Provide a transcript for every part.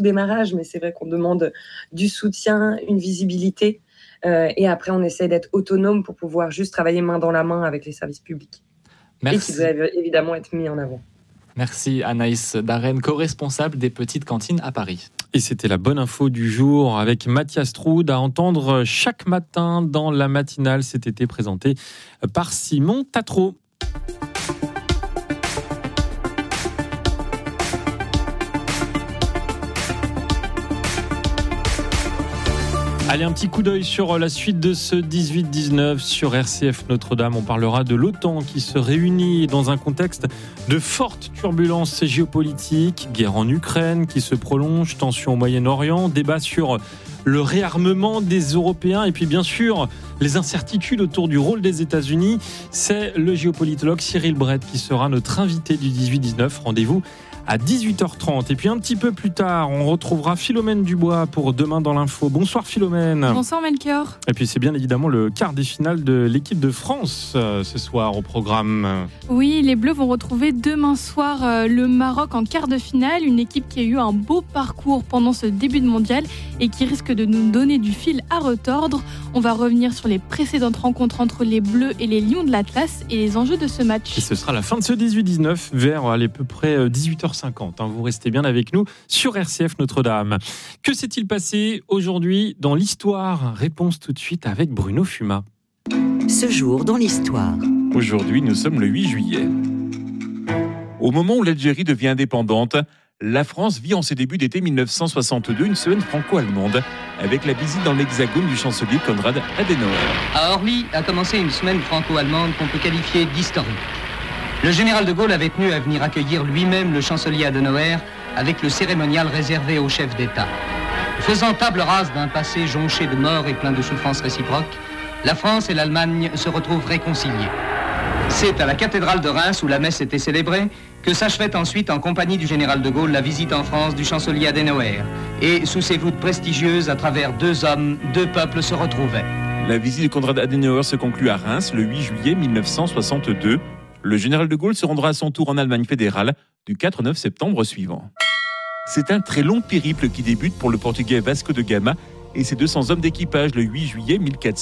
tout démarrage, mais c'est vrai qu'on demande du soutien, une visibilité. Et après, on essaie d'être autonome pour pouvoir juste travailler main dans la main avec les services publics. Merci. Et qui doivent évidemment être mis en avant. Merci Anaïs Darren, co-responsable des petites cantines à Paris. Et c'était la bonne info du jour avec Mathias Troud à entendre chaque matin dans la matinale cet été présenté par Simon Tatro. Allez, un petit coup d'œil sur la suite de ce 18-19 sur RCF Notre-Dame. On parlera de l'OTAN qui se réunit dans un contexte de fortes turbulences géopolitiques, guerre en Ukraine qui se prolonge, tensions au Moyen-Orient, débat sur le réarmement des Européens et puis bien sûr les incertitudes autour du rôle des États-Unis. C'est le géopolitologue Cyril Brett qui sera notre invité du 18-19. Rendez-vous à 18h30. Et puis un petit peu plus tard, on retrouvera Philomène Dubois pour Demain dans l'info. Bonsoir Philomène. Bonsoir Melchior. Et puis c'est bien évidemment le quart des finales de l'équipe de France ce soir au programme. Oui, les Bleus vont retrouver demain soir le Maroc en quart de finale. Une équipe qui a eu un beau parcours pendant ce début de mondial et qui risque de nous donner du fil à retordre. On va revenir sur les précédentes rencontres entre les Bleus et les Lions de l'Atlas et les enjeux de ce match. Et ce sera la fin de ce 18-19 vers à peu près 18h50. Vous restez bien avec nous sur RCF Notre-Dame. Que s'est-il passé aujourd'hui dans l'histoire ? Réponse tout de suite avec Bruno Fuma. Ce jour dans l'histoire. Aujourd'hui, nous sommes le 8 juillet. Au moment où l'Algérie devient indépendante, la France vit en ses débuts d'été 1962 une semaine franco-allemande avec la visite dans l'Hexagone du chancelier Konrad Adenauer. À Orly a commencé une semaine franco-allemande qu'on peut qualifier d'historique. Le général de Gaulle avait tenu à venir accueillir lui-même le chancelier Adenauer avec le cérémonial réservé au chef d'État. Faisant table rase d'un passé jonché de morts et plein de souffrances réciproques, la France et l'Allemagne se retrouvent réconciliées. C'est à la cathédrale de Reims où la messe était célébrée que s'achevait ensuite en compagnie du général de Gaulle la visite en France du chancelier Adenauer. Et sous ces voûtes prestigieuses, à travers deux hommes, deux peuples se retrouvaient. La visite de Konrad Adenauer se conclut à Reims le 8 juillet 1962. Le général de Gaulle se rendra à son tour en Allemagne fédérale du 4 au 9 septembre suivant. C'est un très long périple qui débute pour le Portugais Vasco de Gama et ses 200 hommes d'équipage le 8 juillet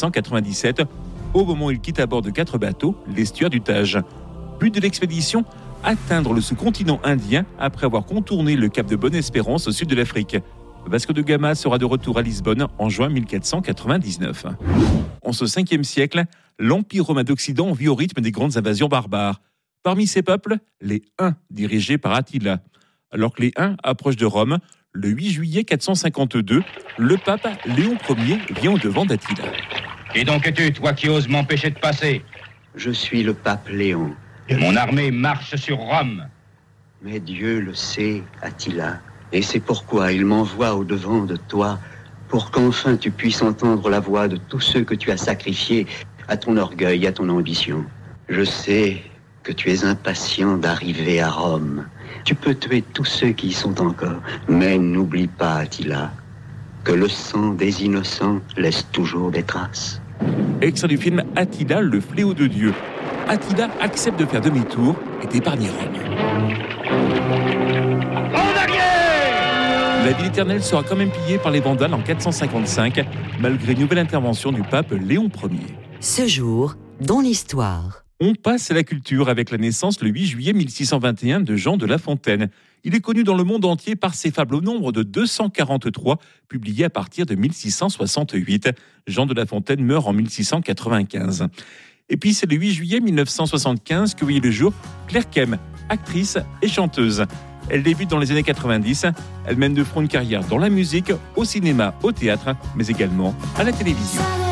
1497, au moment où il quitte à bord de 4 bateaux l'estuaire du Tage. But de l'expédition, atteindre le sous-continent indien après avoir contourné le cap de Bonne-Espérance au sud de l'Afrique. Vasco de Gama sera de retour à Lisbonne en juin 1499. En ce 5e siècle, l'Empire romain d'Occident vit au rythme des grandes invasions barbares. Parmi ces peuples, les Huns, dirigés par Attila. Alors que les Huns approchent de Rome, le 8 juillet 452, le pape Léon Ier vient au devant d'Attila. Et donc es-tu, toi qui oses m'empêcher de passer ? Je suis le pape Léon. Et mon armée marche sur Rome. Mais Dieu le sait, Attila. Et c'est pourquoi il m'envoie au devant de toi, pour qu'enfin tu puisses entendre la voix de tous ceux que tu as sacrifiés à ton orgueil, à ton ambition. Je sais que tu es impatient d'arriver à Rome. Tu peux tuer tous ceux qui y sont encore, mais n'oublie pas, Attila, que le sang des innocents laisse toujours des traces. Extrait du film Attila, le fléau de Dieu. Attila accepte de faire demi-tour et d'épargner Rome. La ville éternelle sera quand même pillée par les Vandales en 455, malgré une nouvelle intervention du pape Léon Ier. Ce jour, dans l'histoire. On passe à la culture avec la naissance le 8 juillet 1621 de Jean de La Fontaine. Il est connu dans le monde entier par ses fables au nombre de 243, publiées à partir de 1668. Jean de La Fontaine meurt en 1695. Et puis c'est le 8 juillet 1975 que voyait le jour Claire Kem, actrice et chanteuse. Elle débute dans les années 90. Elle mène de front une carrière dans la musique, au cinéma, au théâtre, mais également à la télévision.